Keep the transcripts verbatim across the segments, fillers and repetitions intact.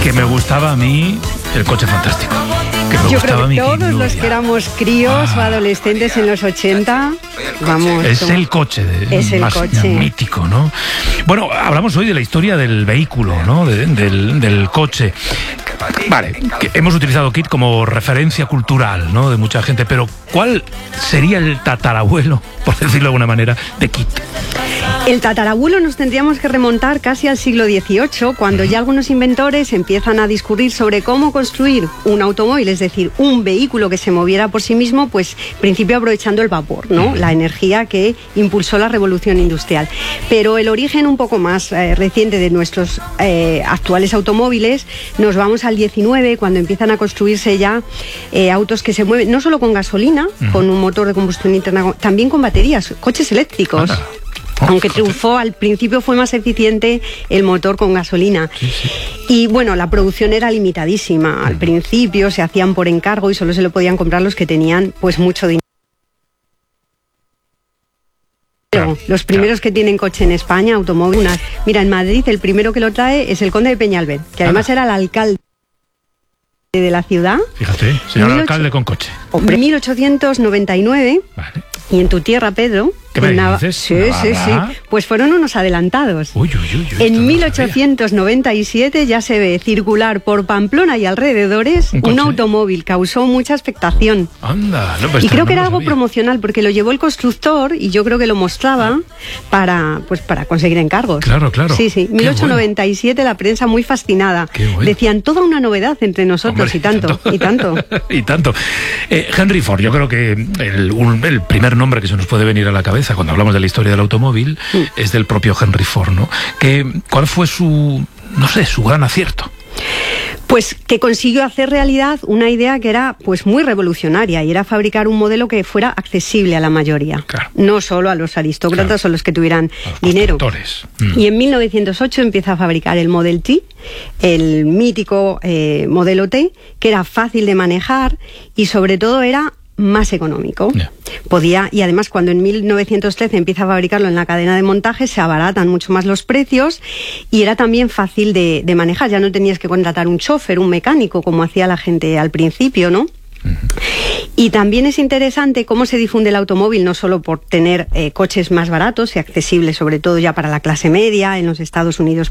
que me gustaba a mí el Coche Fantástico. Que me Yo gustaba creo que todos Mickey los que éramos críos ah. o adolescentes en los ochenta, vamos... Es como... el coche, de, es el más coche. mítico, ¿no? Bueno, hablamos hoy de la historia del vehículo, ¿no? De, del, del coche. Vale, que hemos utilizado Kit como referencia cultural, ¿no? De mucha gente, pero ¿cuál sería el tatarabuelo, por decirlo de alguna manera, de Kit? El tatarabuelo nos tendríamos que remontar casi al siglo dieciocho, cuando ya algunos inventores empiezan a discurrir sobre cómo construir un automóvil, es decir, un vehículo que se moviera por sí mismo, pues en principio aprovechando el vapor, ¿no? La energía que impulsó la revolución industrial. Pero el origen un poco más eh, reciente de nuestros eh, actuales automóviles, nos vamos al diecinueve, cuando empiezan a construirse ya eh, autos que se mueven no solo con gasolina, uh-huh. con un motor de combustión interna, también con baterías, coches eléctricos. Ah. Aunque triunfó, al principio fue más eficiente el motor con gasolina. Sí, sí. Y bueno, la producción era limitadísima. Al principio se hacían por encargo y solo se lo podían comprar los que tenían pues mucho dinero. Claro, los primeros claro. que tienen coche en España, automóviles. Mira, en Madrid el primero que lo trae es el conde de Peñalver, que además ah. era el alcalde de la ciudad. Fíjate, señor alcalde con coche. Hombre, mil ochocientos noventa y nueve. Vale. Y en tu tierra, Pedro... ¿Qué me Nav- dices? Sí, sí, sí. Pues fueron unos adelantados. Uy, uy, uy, uy, en mil ochocientos noventa y siete ya se ve circular por Pamplona y alrededores un, un automóvil. Causó mucha expectación. Anda, no, pues y creo que no era algo sabía. promocional, porque lo llevó el constructor y yo creo que lo mostraba para, pues, para conseguir encargos. Claro, claro. Sí, sí. mil ochocientos noventa y siete bueno. La prensa muy fascinada. Bueno. Decían toda una novedad entre nosotros. Hombre, y tanto, y tanto. y tanto. Eh, Henry Ford, yo creo que el, un, el primer nombre que se nos puede venir a la cabeza cuando hablamos de la historia del automóvil mm. es del propio Henry Ford, ¿no? Que, ¿cuál fue su, no sé, su gran acierto? Pues que consiguió hacer realidad una idea que era pues muy revolucionaria, y era fabricar un modelo que fuera accesible a la mayoría, claro. no solo a los aristócratas claro. o los que tuvieran los dinero. Mm. Y en mil novecientos ocho empieza a fabricar el Model T, el mítico eh, modelo T, que era fácil de manejar y sobre todo era más económico. Yeah. Podía, y además cuando en mil novecientos trece empieza a fabricarlo en la cadena de montaje, se abaratan mucho más los precios y era también fácil de, de manejar. Ya no tenías que contratar un chofer, un mecánico, como hacía la gente al principio, ¿no? Uh-huh. Y también es interesante cómo se difunde el automóvil, no solo por tener eh, coches más baratos y accesibles, sobre todo ya para la clase media en los Estados Unidos,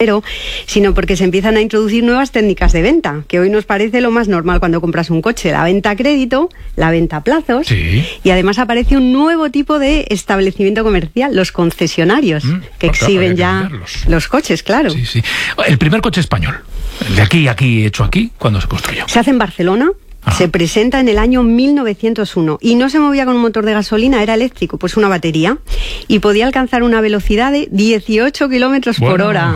sino porque se empiezan a introducir nuevas técnicas de venta, que hoy nos parece lo más normal cuando compras un coche: la venta a crédito, la venta a plazos, sí. y además aparece un nuevo tipo de establecimiento comercial, los concesionarios, mm, que no, exhiben claro, ya los coches, claro. Sí, sí. El primer coche español, el de aquí, aquí, hecho aquí, ¿cuándo se construyó? Se hace en Barcelona. Ajá. Se presenta en el año mil novecientos uno y no se movía con un motor de gasolina, era eléctrico, pues una batería, y podía alcanzar una velocidad de dieciocho kilómetros bueno. por hora.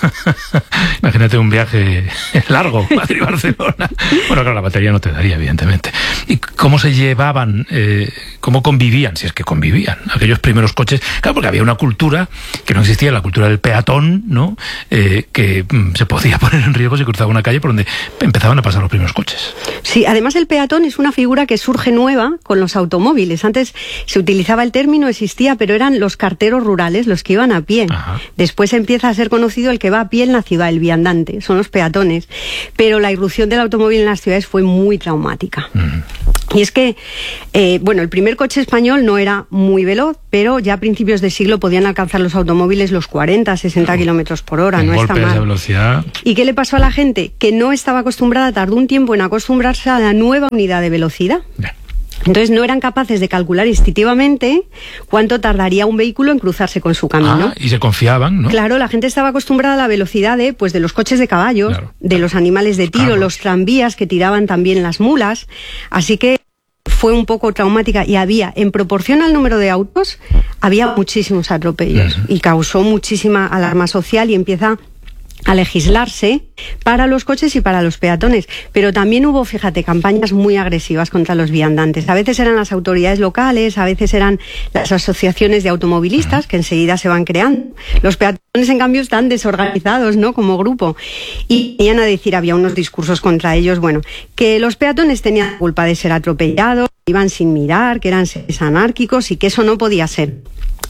Imagínate un viaje largo, Madrid-Barcelona. Bueno, claro, la batería no te daría, evidentemente. ¿Y cómo se llevaban, eh, cómo convivían, si es que convivían, aquellos primeros coches? Claro, porque había una cultura que no existía, la cultura del peatón, ¿no? Eh, que mm, se podía poner en riesgo si cruzaba una calle por donde empezaban a pasar los primeros coches. Sí, además el peatón es una figura que surge nueva con los automóviles. Antes se utilizaba el término, existía, pero eran los carteros rurales los que iban a pie. Ajá. Después empieza a ser conocido el que va a pie en la ciudad, el viandante, son los peatones. Pero la irrupción del automóvil en las ciudades fue muy traumática. Mm. Y es que, eh, bueno, el primer coche español no era muy veloz, pero ya a principios de siglo podían alcanzar los automóviles los cuarenta, sesenta kilómetros por hora. No está mal. De velocidad. ¿Y qué le pasó a la gente? Que no estaba acostumbrada, tardó un tiempo en acostumbrarse a la nueva unidad de velocidad. Yeah. Entonces no eran capaces de calcular instintivamente cuánto tardaría un vehículo en cruzarse con su camino. Ah, y se confiaban, ¿no? Claro, la gente estaba acostumbrada a la velocidad de, pues, de los coches de caballos, claro, de claro. los animales de tiro, claro. los tranvías que tiraban también las mulas. Así que fue un poco traumática y había, en proporción al número de autos, había muchísimos atropellos. Uh-huh. Y causó muchísima alarma social y empieza a legislarse para los coches y para los peatones. Pero también hubo, fíjate, campañas muy agresivas contra los viandantes. A veces eran las autoridades locales, a veces eran las asociaciones de automovilistas, que enseguida se van creando. Los peatones, en cambio, están desorganizados, ¿no?, como grupo. Y venían a decir, había unos discursos contra ellos, bueno, que los peatones tenían culpa de ser atropellados, iban sin mirar, que eran seres anárquicos y que eso no podía ser.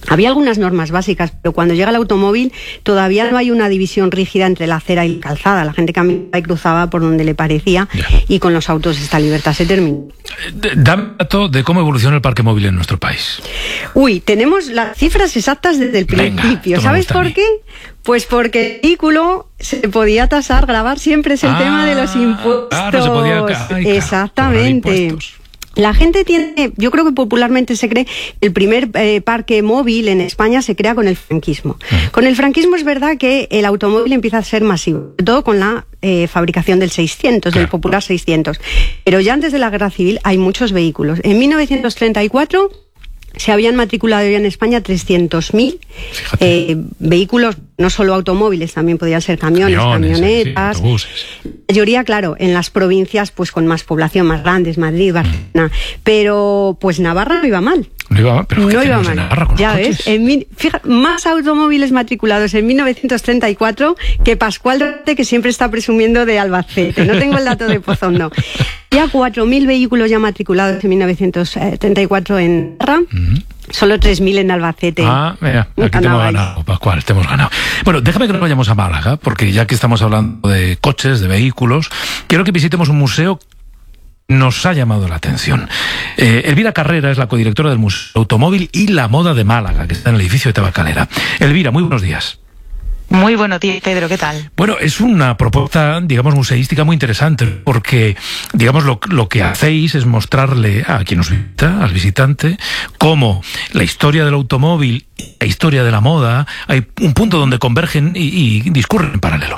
Había algunas normas básicas, pero cuando llega el automóvil todavía no hay una división rígida entre la acera y la calzada. La gente caminaba y cruzaba por donde le parecía, ya. Y con los autos esta libertad se terminó. Dame un dato de cómo evoluciona el parque móvil en nuestro país. Uy, tenemos las cifras exactas desde el Venga, principio. ¿Sabes por qué? Pues porque el vehículo se podía tasar, grabar siempre es el ah, tema de los impuestos. Claro, se podía... Ay, exactamente. La gente tiene, yo creo que popularmente se cree, el primer eh, parque móvil en España se crea con el franquismo. Uh-huh. Con el franquismo es verdad que el automóvil empieza a ser masivo, sobre todo con la eh, fabricación del seiscientos, claro. Del popular seiscientos. Pero ya antes de la Guerra Civil hay muchos vehículos. En mil novecientos treinta y cuatro se habían matriculado ya en España trescientos mil eh, vehículos, no solo automóviles, también podían ser camiones, camiones camionetas. Sí, sí, la mayoría, claro, en las provincias pues con más población, más grandes, Madrid, Barcelona. Mm. Pero pues Navarra no iba mal. No iba, pero no iba mal. Navarra con ya ves, en mil, fíjate, más automóviles matriculados en mil novecientos treinta y cuatro que Pascual Duarte, que siempre está presumiendo de Albacete. No tengo el dato de Pozondo. Ya cuatro mil vehículos ya matriculados en mil novecientos treinta y cuatro en Navarra. Uh-huh. Solo tres mil en Albacete. Ah, mira, aquí te hemos ganado, Pascual, te hemos ganado. Bueno, déjame que nos vayamos a Málaga, porque ya que estamos hablando de coches, de vehículos, quiero que visitemos un museo que nos ha llamado la atención. Eh, Elvira Carrera es la codirectora del Museo Automóvil y la Moda de Málaga, que está en el edificio de Tabacalera. Elvira, muy buenos días. Muy buenos días, Pedro, ¿qué tal? Bueno, es una propuesta, digamos, museística muy interesante, porque, digamos, lo, lo que hacéis es mostrarle a quien nos visita, al visitante, cómo la historia del automóvil, la historia de la moda, hay un punto donde convergen y, y discurren en paralelo.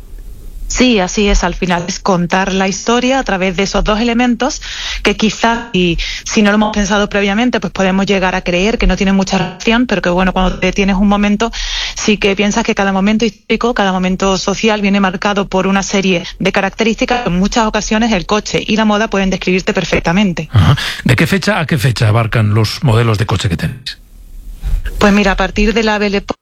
Sí, así es. Al final es contar la historia a través de esos dos elementos que quizás, y si no lo hemos pensado previamente, pues podemos llegar a creer que no tienen mucha relación, pero que bueno, cuando te tienes un momento, sí que piensas que cada momento histórico, cada momento social viene marcado por una serie de características que en muchas ocasiones el coche y la moda pueden describirte perfectamente. Ajá. ¿De qué fecha a qué fecha abarcan los modelos de coche que tenéis? Pues mira, a partir de la Belle Époque,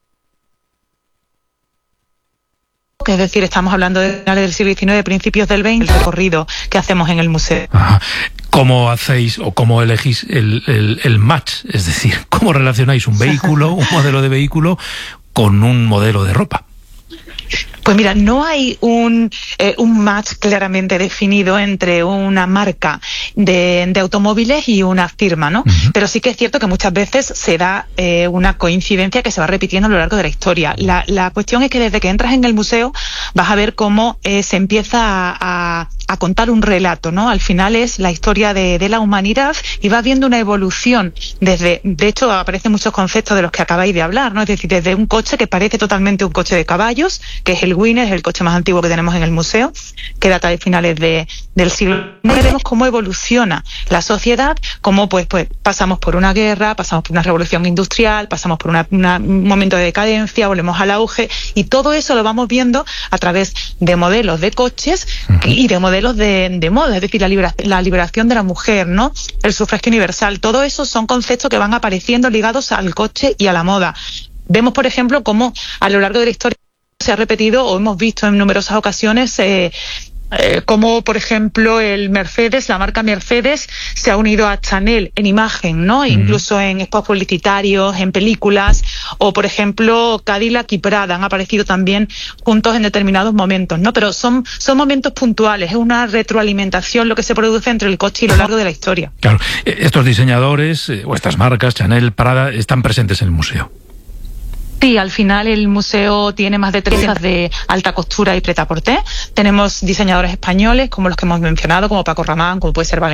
es decir, estamos hablando de finales del siglo diecinueve, principios del veinte, el recorrido que hacemos en el museo. Ajá. ¿Cómo hacéis o cómo elegís el, el, el match? Es decir, ¿cómo relacionáis un vehículo, un modelo de vehículo con un modelo de ropa? Pues mira, no hay un, eh, un match claramente definido entre una marca de, de automóviles y una firma, ¿no? Uh-huh. Pero sí que es cierto que muchas veces se da eh, una coincidencia que se va repitiendo a lo largo de la historia. La, la cuestión es que desde que entras en el museo vas a ver cómo eh, se empieza a, a, a contar un relato, ¿no? Al final es la historia de, de la humanidad y vas viendo una evolución desde, de hecho aparecen muchos conceptos de los que acabáis de hablar, ¿no? Es decir, desde un coche que parece totalmente un coche de caballos, que es el Winner, es el coche más antiguo que tenemos en el museo, que data de finales de, del siglo. Vemos cómo evoluciona la sociedad, cómo pues, pues pasamos por una guerra, pasamos por una revolución industrial, pasamos por una, una, un momento de decadencia, volvemos al auge, y todo eso lo vamos viendo a través de modelos de coches y de modelos de, de moda, es decir, la, libera, la liberación de la mujer, ¿no? El sufragio universal, todo eso son conceptos que van apareciendo ligados al coche y a la moda. Vemos, por ejemplo, cómo a lo largo de la historia se ha repetido o hemos visto en numerosas ocasiones eh, eh, como por ejemplo el Mercedes, la marca Mercedes se ha unido a Chanel en imagen, ¿no? Mm. Incluso en spots publicitarios, en películas, o por ejemplo Cadillac y Prada han aparecido también juntos en determinados momentos, ¿no? Pero son, son momentos puntuales, es una retroalimentación lo que se produce entre el coche y lo largo de la historia. Claro, estos diseñadores eh, o estas marcas, Chanel, Prada, están presentes en el museo. Sí, al final el museo tiene más de tres de alta costura y prêt-à-porter. Tenemos diseñadores españoles como los que hemos mencionado, como Paco Rabanne, como puede ser Valentín